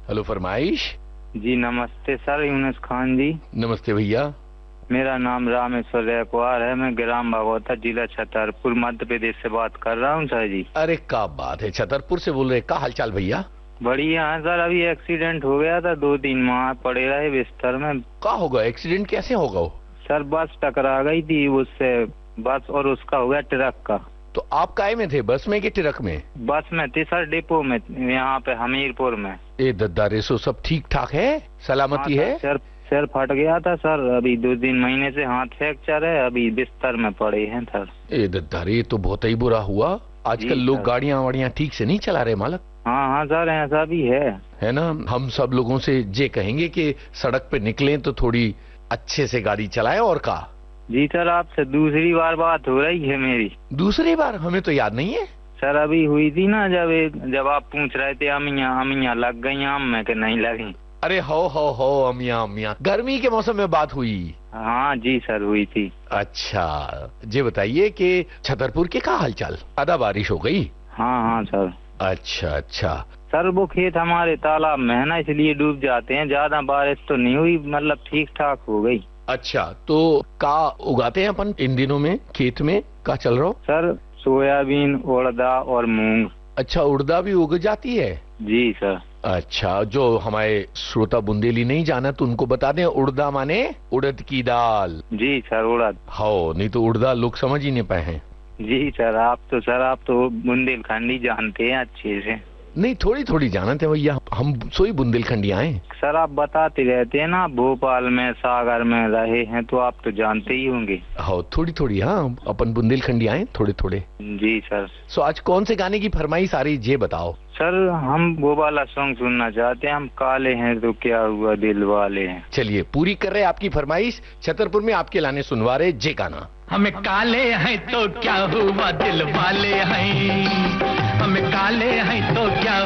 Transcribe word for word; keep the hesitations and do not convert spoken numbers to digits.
Hello, फरमाइश। जी नमस्ते sir, Yunus Khan जी। नमस्ते भैया। मेरा नाम रामेश्वर रैकवार है। मैं ग्राम भागवता, जिला छतरपुर, मध्य प्रदेश से बात कर रहा हूँ सर जी। अरे क्या बात है, छतरपुर से बोल रहे, क्या हालचाल भैया? बढ़िया है सर। अभी एक्सीडेंट हो गया था, दो दिन वहाँ पड़े रहे बिस्तर में। क्या होगा? एक्सीडेंट कैसे होगा वो? सर बस टकरा गई थी उससे, बस, और उसका हो गया ट्रक का। तो आप काय में थे, बस में कि ट्रक में? बस में थी सर, डिपो में, यहाँ पे हमीरपुर में। ए दद्दा रेसो, सब ठीक ठाक है, सलामती हाँ, है? सर सिर फट गया था सर। अभी दो तीन महीने से हाथ फ्रैक्चर है, अभी बिस्तर में पड़े हैं सर। ए दद्दा रे, तो बहुत ही बुरा हुआ। आजकल लोग गाड़ियाँ वाड़ियाँ ठीक से नहीं चला रहे मालक। हाँ हाँ सर, ऐसा भी है है ना। हम सब लोगों से ये कहेंगे कि सड़क पे निकलें तो थोड़ी अच्छे से गाड़ी चलाएं। और का जी सर, आपसे दूसरी बार बात हो रही है मेरी। दूसरी बार? हमें तो याद नहीं है सर अभी हुई थी ना, जब जब आप पूछ रहे थे अमिया अमिया लग गई आम में कि नहीं लगी। अरे हो हो हो अमिया अमिया, गर्मी के मौसम में बात हुई। हाँ जी सर, हुई थी। अच्छा, ये बताइए कि छतरपुर के क्या हालचाल? आधा बारिश हो गई? हाँ हाँ सर। अच्छा अच्छा। सर वो खेत हमारे तालाब में है ना, इसलिए डूब जाते हैं। ज्यादा बारिश तो नहीं हुई, मतलब ठीक ठाक हो गई। अच्छा, तो का उगाते हैं अपन इन दिनों में खेत में? का चल रहा हो? सर सोयाबीन, उड़दा और मूंग। अच्छा, उड़दा भी उग जाती है? जी सर। अच्छा, जो हमारे श्रोता बुंदेली नहीं जाना तो उनको बता दें, उड़दा माने उड़द की दाल। जी सर, उड़द। हो, नहीं तो उड़दा लोग समझ ही नहीं पाए हैं। जी सर, आप तो सर आप तो बुंदेलखंडी जानते हैं अच्छे से। नहीं, थोड़ी थोड़ी जानते हैं भैया, हम सोई बुंदेलखंडिया हैं। सर आप बताते रहते हैं ना, भोपाल में, सागर में रहे हैं, तो आप तो जानते ही होंगे। हाँ, थोड़ी थोड़ी, हाँ, अपन बुंदेलखंडिया हैं थोड़े थोड़े। जी सर। सो आज कौन से गाने की फरमाइश आ रही, ये बताओ। सर हम वो वाला सॉन्ग सुनना चाहते हैं, हम काले हैं तो क्या हुआ दिल वाले हैं। चलिए, पूरी कर रहे आपकी फरमाइश। छतरपुर में आपके लाने सुनवा रहे जे गाना। हमें काले हैं तो क्या हुआ दिल वाले हैं, हमें काले हैं तो क्या